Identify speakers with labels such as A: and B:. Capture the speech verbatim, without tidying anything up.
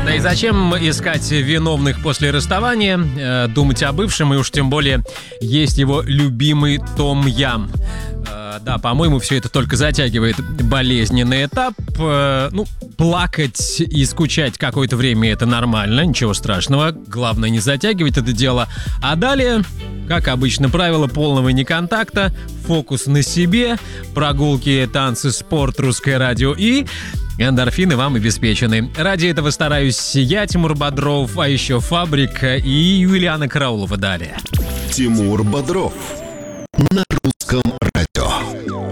A: Да и зачем искать виновных после расставания, э, думать о бывшем, и уж тем более есть его любимый Том Ям. Э, да, по-моему, все это только затягивает болезненный этап. Э, ну, плакать и скучать какое-то время — это нормально, ничего страшного. Главное не затягивать это дело. А далее, как обычно, правило полного неконтакта, фокус на себе, прогулки, танцы, спорт, русское радио и... эндорфины вам обеспечены. Ради этого стараюсь я, Тимур Бодров, а еще Фабрика и Юлиана Караулова далее.
B: Тимур Бодров на русском